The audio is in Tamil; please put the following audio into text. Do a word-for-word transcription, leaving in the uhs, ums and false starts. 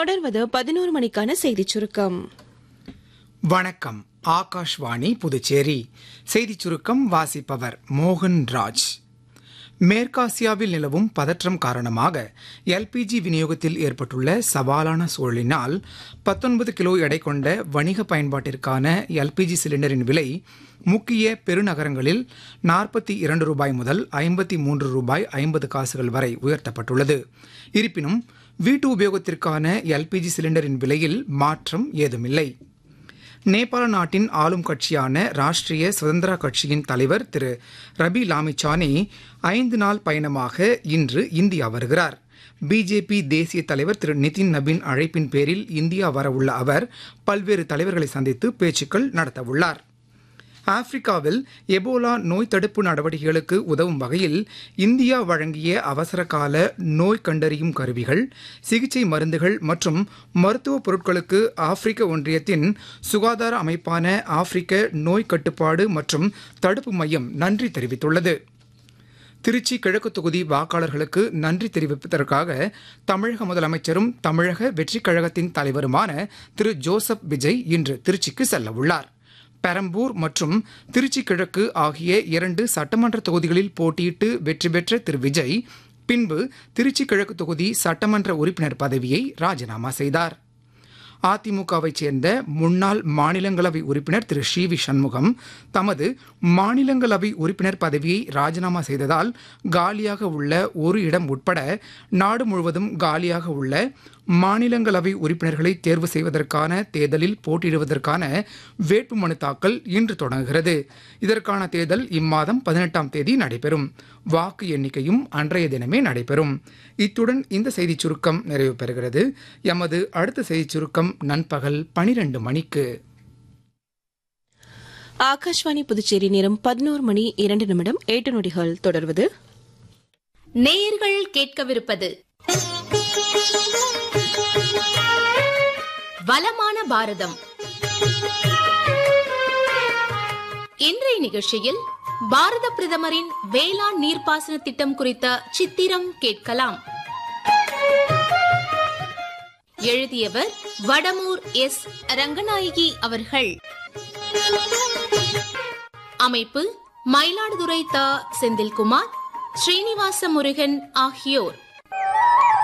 தொடர்வது பதினோரு மணிக்கான செய்திச் சுருக்கம். வணக்கம். ஆகாஷ்வாணி புதுச்சேரி. செய்திச் சுருக்கம் வாசிப்பவர் மோகன் ராஜ். மேற்காசியாவில் நிலவும் பதற்றம் காரணமாக எல்பிஜி விநியோகத்தில் ஏற்பட்டுள்ள சவாலான சூழலினால் பத்தொன்பது கிலோ எடை கொண்ட வணிக பயன்பாட்டிற்கான எல்பிஜி சிலிண்டரின் விலை முக்கிய பெருநகரங்களில் நாற்பத்தி இரண்டு ரூபாய் முதல் ஐம்பத்தி மூன்று ரூபாய் ஐம்பது காசுகள் வரை உயர்த்தப்பட்டுள்ளது. இருப்பினும் வீட்டு உபயோகத்திற்கான எல்பிஜி சிலிண்டரின் விலையில் மாற்றம் ஏதுமில்லை. நேபாள நாட்டின் ஆளும் கட்சியான ராஷ்டிரிய சுதந்திரா கட்சியின் தலைவர் திரு ரபி லாமிச்சானி ஐந்து நாள் பயணமாக இன்று இந்தியா வருகிறார். பிஜேபி தேசிய தலைவர் திரு நிதின் நபீன் அழைப்பின் பேரில் இந்தியா வரவுள்ள அவர் பல்வேறு தலைவர்களை சந்தித்து பேச்சுக்கள் நடத்தவுள்ளார். ஆப்பிரிக்காவில் எபோலா நோய் தடுப்பு நடவடிக்கைகளுக்கு உதவும் வகையில் இந்தியா வழங்கிய அவசரகால நோய் கண்டறியும் கருவிகள், சிகிச்சை மருந்துகள் மற்றும் மருத்துவப் பொருட்களுக்கு ஆப்பிரிக்க ஒன்றியத்தின் சுகாதார அமைப்பான ஆப்பிரிக்க நோய் கட்டுப்பாடு மற்றும் தடுப்பு மையம் நன்றி தெரிவித்துள்ளது. திருச்சி கிழக்கு தொகுதி வாக்காளர்களுக்கு நன்றி தெரிவிப்பதற்காக தமிழக முதலமைச்சரும் தமிழக வெற்றிக் கழகத்தின் தலைவருமான திரு ஜோசப் விஜய் இன்று திருச்சிக்கு செல்ல உள்ளார். பெரம்பூர் மற்றும் திருச்சி கிழக்கு ஆகிய இரண்டு சட்டமன்ற தொகுதிகளில் போட்டியிட்டு வெற்றி பெற்ற திரு விஜய் பின்பு திருச்சி கிழக்கு தொகுதி சட்டமன்ற உறுப்பினர் பதவியை ராஜினாமா செய்தார். அதிமுகவைச் சேர்ந்த முன்னாள் மாநிலங்களவை உறுப்பினர் திரு சி வி சண்முகம் தமது மாநிலங்களவை உறுப்பினர் பதவியை ராஜினாமா செய்ததால் காலியாக உள்ள ஒரு இடம் உட்பட நாடு முழுவதும் காலியாக உள்ள மாநிலங்களவை உறுப்பினர்களை தேர்வு செய்வதற்கான தேர்தலில் போட்டியிடுவதற்கான வேட்புமனு தாக்கல் இன்று தொடங்குகிறது. இதற்கான தேர்தல் இம்மாதம் பதினெட்டாம் தேதி நடைபெறும். வாக்கு எண்ணிக்கையும் அன்றைய தினமே நடைபெறும். இத்துடன் இந்த செய்திச் சுருக்கம் நிறைவு பெறுகிறது. எமது அடுத்த செய்திச் சுருக்கம் நண்பகல் பனிரெண்டு மணிக்கு. ஆகாஷ்வாணி புதுச்சேரி நேரம் பதினோரு மணி இரண்டு நிமிடம் எட்டு நொடிகள். தொடர்வது நேயர்கள் கேட்கவிருப்பது வளமான பாரதம். இன்றைய நிகழ்ச்சியில் பாரத பிரதமரின் வேளாண் நீர்ப்பாசன திட்டம் குறித்த சித்திரம் கேட்கலாம். எழுதியவர் வடமூர் எஸ் ரங்கநாயகி அவர்கள். அமைப்பு மயிலாடுதுறை த செந்தில்குமார், ஸ்ரீனிவாச முருகன் ஆகியோர்.